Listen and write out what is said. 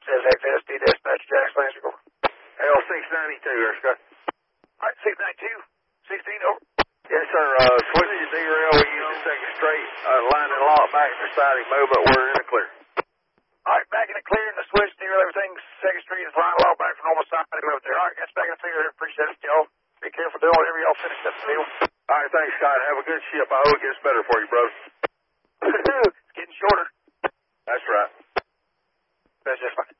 says FSD dispatch, Jackson Lancer. L692 there, Scott. All right, 692, 16 over. Yes, sir. Switch to derail. We use the second straight. Line and lock back to static movement. We're in the clear. All right, back in the clear, and the switch, derail, everything. Second street is line lock back from normal side movement there. All right, that's back in the clear. Appreciate it, y'all. Be careful doing whatever y'all finish up the deal. All right, thanks, Scott. Have a good ship. I hope it gets better for you, brother. It's getting shorter. That's right. That's just fine.